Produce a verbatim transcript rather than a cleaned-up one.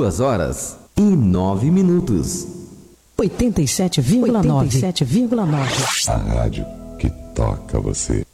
Duas horas e nove minutos. oitenta e sete vírgula nove. A rádio que toca você.